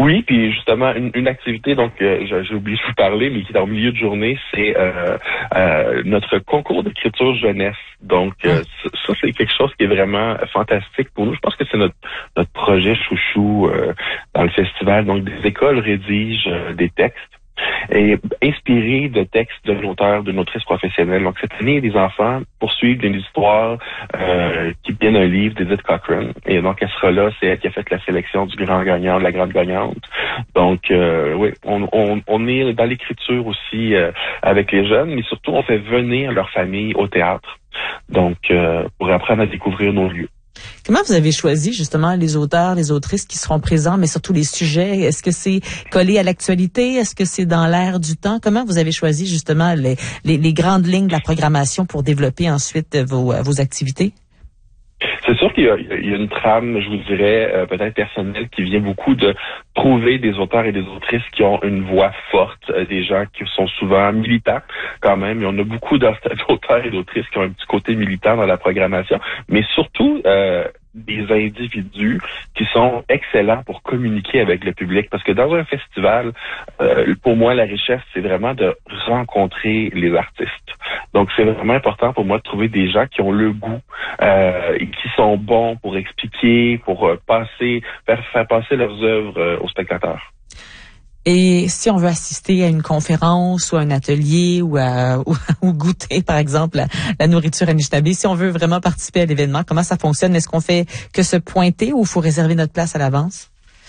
Oui, puis justement, une activité, donc j'ai oublié de vous parler, mais qui est en milieu de journée, c'est notre concours d'écriture jeunesse. Donc, ça, c'est quelque chose qui est vraiment fantastique pour nous. Je pense que c'est notre projet chouchou dans le festival. Donc, des écoles rédigent des textes et inspirés de textes de l'auteur, d'une autrice professionnelle. Donc, cette année, les enfants poursuivent une histoire qui vient d'un livre d'Edith Cochrane. Et donc, elle sera là, c'est elle qui a fait la sélection du grand gagnant, de la grande gagnante. Donc, oui, on est dans l'écriture aussi avec les jeunes, mais surtout, on fait venir leur famille au théâtre. Donc, pour apprendre à découvrir nos lieux. Comment vous avez choisi justement les auteurs, les autrices qui seront présents, mais surtout les sujets? Est-ce que c'est collé à l'actualité? Est-ce que c'est dans l'air du temps? Comment vous avez choisi justement les grandes lignes de la programmation pour développer ensuite vos activités? C'est sûr qu'il y a une trame, je vous dirais, peut-être personnelle, qui vient beaucoup de trouver des auteurs et des autrices qui ont une voix forte, des gens qui sont souvent militants quand même. Et on a beaucoup d'auteurs et d'autrices qui ont un petit côté militant dans la programmation, mais surtout des individus qui sont excellents pour communiquer avec le public. Parce que dans un festival, pour moi, la richesse, c'est vraiment de rencontrer les artistes. Donc, c'est vraiment important pour moi de trouver des gens qui ont le goût et qui sont bons pour expliquer, pour faire passer leurs œuvres aux spectateurs. Et si on veut assister à une conférence ou à un atelier ou goûter, par exemple, la nourriture Anishinaabe, si on veut vraiment participer à l'événement, comment ça fonctionne? Est-ce qu'on fait que se pointer ou il faut réserver notre place à l'avance?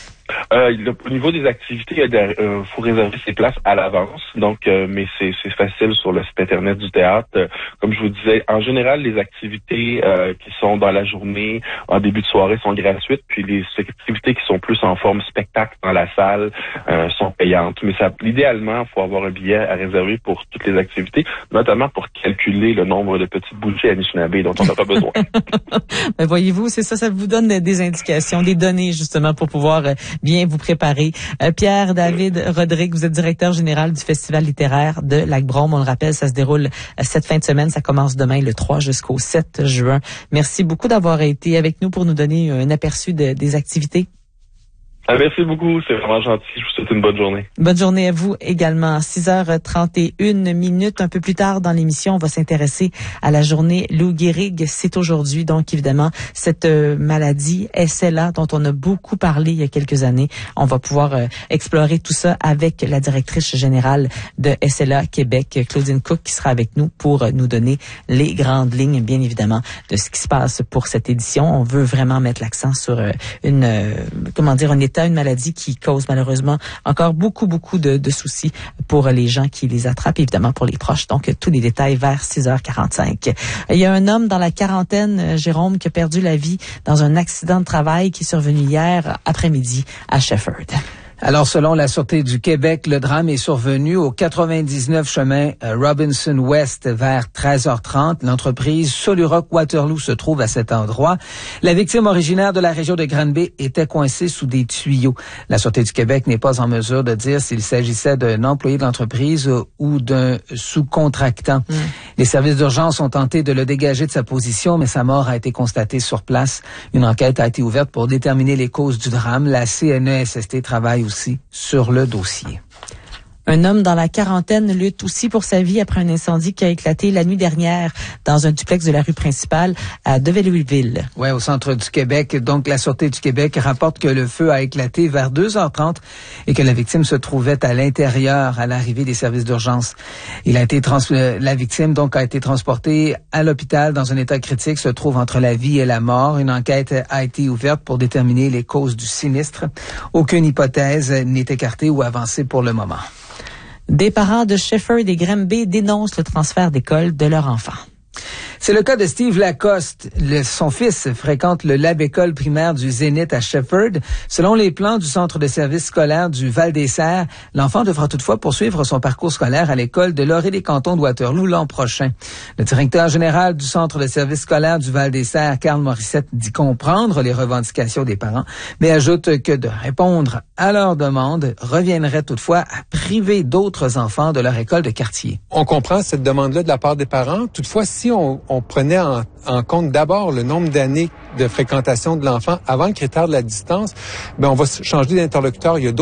Au niveau des activités, il faut réserver ses places à l'avance. Donc, mais c'est facile sur le site internet du théâtre. Comme je vous disais, en général, les activités qui sont dans la journée, en début de soirée, sont gratuites. Puis les activités qui sont plus en forme spectacle dans la salle sont payantes. Mais idéalement, il faut avoir un billet à réserver pour toutes les activités, notamment pour calculer le nombre de petites bougies Anishinaabe dont on n'a pas besoin. Ben voyez-vous, c'est ça vous donne des indications, des données justement pour pouvoir bien vous préparer. Pierre-David Rodrigue, vous êtes directeur général du Festival littéraire de Lac-Brome. On le rappelle, ça se déroule cette fin de semaine. Ça commence demain, le 3 jusqu'au 7 juin. Merci beaucoup d'avoir été avec nous pour nous donner un aperçu des activités. Merci beaucoup, c'est vraiment gentil. Je vous souhaite une bonne journée. Bonne journée à vous également. 6h31. Un peu plus tard dans l'émission, on va s'intéresser à la journée Lou Gehrig. C'est aujourd'hui, donc évidemment, cette maladie SLA dont on a beaucoup parlé il y a quelques années. On va pouvoir explorer tout ça avec la directrice générale de SLA Québec, Claudine Cook, qui sera avec nous pour nous donner les grandes lignes, bien évidemment, de ce qui se passe pour cette édition. On veut vraiment mettre l'accent sur une maladie qui cause malheureusement encore beaucoup de soucis pour les gens qui les attrapent, évidemment pour les proches. Donc, tous les détails vers 6h45. Il y a un homme dans la quarantaine, Jérôme, qui a perdu la vie dans un accident de travail qui est survenu hier après-midi à Shefford. Alors, selon la Sûreté du Québec, le drame est survenu au 99 chemin Robinson West vers 13h30. L'entreprise Soluroc Waterloo se trouve à cet endroit. La victime originaire de la région de Granby était coincée sous des tuyaux. La Sûreté du Québec n'est pas en mesure de dire s'il s'agissait d'un employé de l'entreprise ou d'un sous-contractant. Les services d'urgence ont tenté de le dégager de sa position, mais sa mort a été constatée sur place. Une enquête a été ouverte pour déterminer les causes du drame. La CNESST travaille aussi sur le dossier. Un homme dans la quarantaine lutte aussi pour sa vie après un incendie qui a éclaté la nuit dernière dans un duplex de la rue principale à Develeville. Ouais, au centre du Québec. Donc, la Sûreté du Québec rapporte que le feu a éclaté vers 2h30 et que la victime se trouvait à l'intérieur à l'arrivée des services d'urgence. La victime donc a été transportée à l'hôpital dans un état critique, se trouve entre la vie et la mort. Une enquête a été ouverte pour déterminer les causes du sinistre. Aucune hypothèse n'est écartée ou avancée pour le moment. Des parents de Shefford et Granby dénoncent le transfert d'école de leur enfant. C'est le cas de Steve Lacoste. Son fils fréquente le Lab École primaire du Zénith à Shefford. Selon les plans du centre de service scolaire du Val-des-Serres, l'enfant devra toutefois poursuivre son parcours scolaire à l'école de l'Orée-des-Cantons de Waterloo l'an prochain. Le directeur général du centre de service scolaire du Val-des-Serres, Carl Morissette, dit comprendre les revendications des parents, mais ajoute que de répondre à leurs demandes reviendrait toutefois à priver d'autres enfants de leur école de quartier. On comprend cette demande-là de la part des parents. Toutefois, si on prenait en compte d'abord le nombre d'années de fréquentation de l'enfant avant le critère de la distance, on va changer d'interlocuteur. Il y a